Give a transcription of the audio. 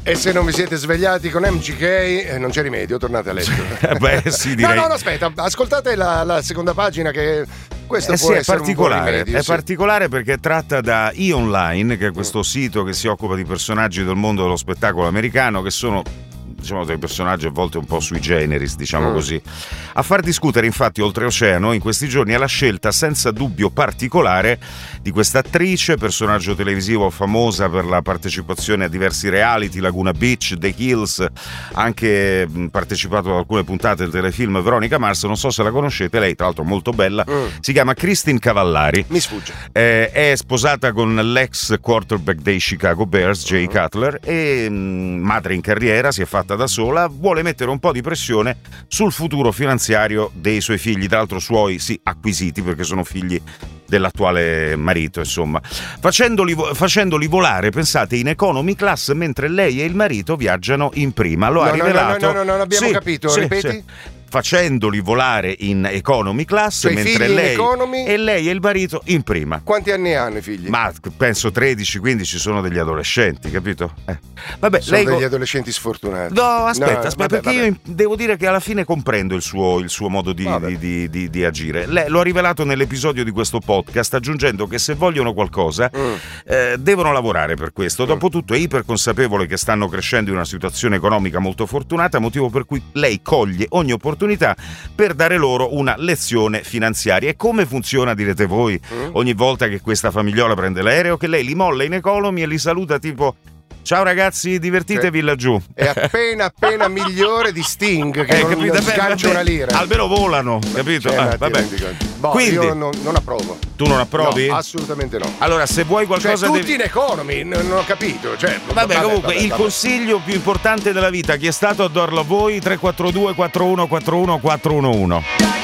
E se non vi siete svegliati con MGK, non c'è rimedio, tornate a letto. Beh, sì, direi. No, aspetta, ascoltate la seconda pagina che questo può è essere particolare, un buon rimedio, è particolare perché è tratta da E-Online, che è questo sito che si occupa di personaggi del mondo dello spettacolo americano, che sono, diciamo, dei personaggi a volte un po' sui generis, diciamo così. A far discutere infatti oltreoceano in questi giorni è la scelta senza dubbio particolare di questa attrice, personaggio televisivo famosa per la partecipazione a diversi reality, Laguna Beach, The Hills, anche partecipato ad alcune puntate del telefilm Veronica Mars. Non so se la conoscete, lei tra l'altro molto bella, si chiama Christine Cavallari. Mi sfugge. È sposata con l'ex quarterback dei Chicago Bears, Jay Cutler, e madre in carriera, si è fatta da sola, vuole mettere un po' di pressione sul futuro finanziario dei suoi figli, tra l'altro suoi acquisiti, perché sono figli dell'attuale marito, insomma, facendoli volare, pensate, in economy class mentre lei e il marito viaggiano in prima. Lo ha rivelato. No, non abbiamo capito, ripeti? Sì. Facendoli volare in economy class, cioè, mentre lei e il marito in prima. Quanti anni hanno i figli? Ma penso 13-15, sono degli adolescenti, capito? Vabbè, sono degli adolescenti sfortunati. No, aspetta, perché io devo dire che alla fine comprendo il suo modo di agire. Lei lo ha rivelato nell'episodio di questo podcast, aggiungendo che se vogliono qualcosa devono lavorare per questo. Dopotutto è iperconsapevole che stanno crescendo in una situazione economica molto fortunata, motivo per cui lei coglie ogni opportunità per dare loro una lezione finanziaria. E come funziona, direte voi, ogni volta che questa famigliola prende l'aereo, che lei li molla in economy e li saluta tipo: ciao ragazzi, divertitevi laggiù. È appena migliore di Sting, che non sgancia una lira. Almeno volano, capito? Vabbè. Quindi io non approvo. Tu non approvi? No, assolutamente no. Allora, se vuoi qualcosa, tutti in economy, non ho capito. Vabbè, comunque, il consiglio più importante della vita, chi è stato a darlo a voi? 342 41 41 411.